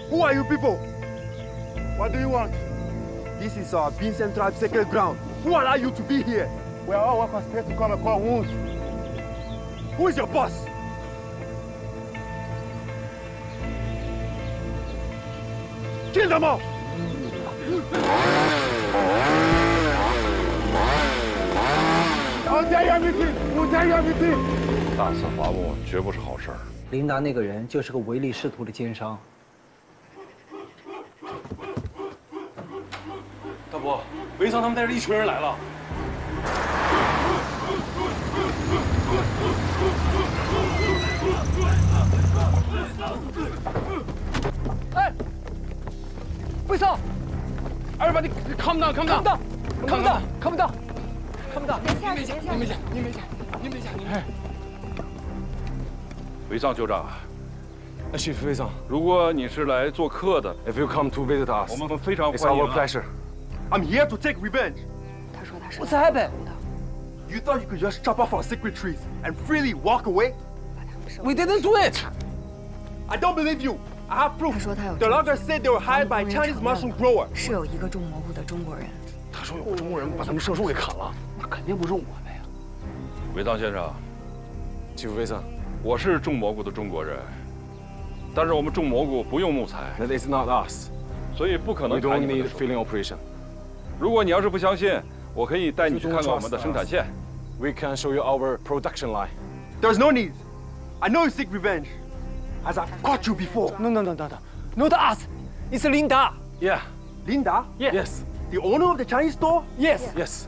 Who are you people? What do you want? This is our Vincent tribe sacred ground. Who allow you to be here? We are all welcome to come and call wounds. Who is your boss? Kill them all! 大肆伐木绝不是好事儿。 琳达那个人就是个唯利是图的奸商。 大伯，韦桑他们带着一群人来了。 哎，魏桑 ，Everybody, calm down, calm down, calm down, calm down, calm down. 您别下。韦藏酋长 ，Chief 韦桑， 如果你是来做客的 ，If you come to visit us， 我们非常 It's 欢迎。 our pleasure. I'm here to take revenge. 他说他是。 What's happened? You thought you could just chop off our sacred trees and freely walk away? We didn't do it. I don't believe you. I have proof. 他说他有 The loggers said they were hired by a Chinese mushroom grower. 是有一个种蘑菇的中国人。 他说有个中国人把他们圣树给砍了， 那肯定不是我们呀。 韦藏先生， Chief 韦桑， 我是种蘑菇的中国人，但是我们种蘑菇不用木材， That is not us. 所以不可 We 能砍 don't 你们 need 的树。 filling operation. 如果你要是不相信，我可以带你去看看我们的生产线。 We can show you our production line. There's no need. I know you seek revenge, as I've caught you before. No, not us. It's Linda. Yeah. Linda, Yes. the owner of the Chinese store? Yes. Yes.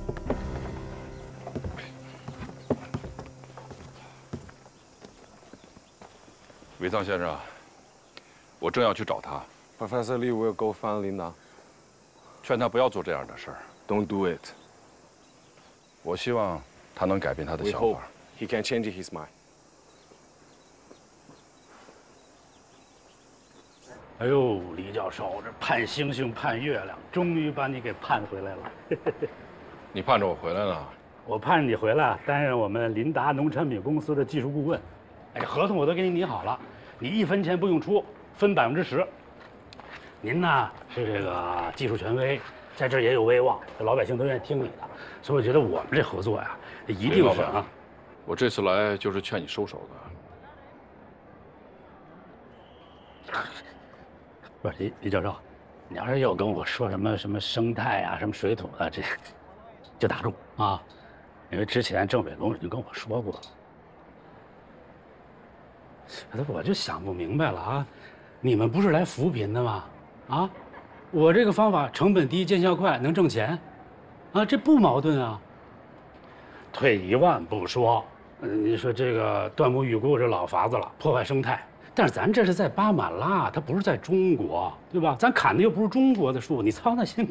韦藏先生，我正要去找他， Professor Lee will go find Linda. 劝他不要做这样的事儿。 Don't do it. 我希望他能改变他的 We 想 hope 法。 he can change his mind. 哎呦，李教授，这盼星星盼月亮，终于把你给盼回来了。 你盼着我回来了？ 我盼着你回来，担任我们林达农产品公司的技术顾问。哎，合同我都给你拟好了，你1分钱不用出，分10%。您呢是这个技术权威，在这儿也有威望，这老百姓都愿意听你的，所以我觉得我们这合作呀，一定是啊。 我这次来就是劝你收手的。 不是李教授，你要是又跟我说什么生态啊，什么水土啊，这就打住啊，因为之前郑伟龙已经跟我说过了。我就想不明白了啊，你们不是来扶贫的吗？啊，我这个方法成本低、见效快，能挣钱，啊，这不矛盾啊。退一万步说，你说这个断木预估是老法子了，破坏生态。但是咱这是在巴马拉，它不是在中国，对吧？咱砍的又不是中国的树，你操那心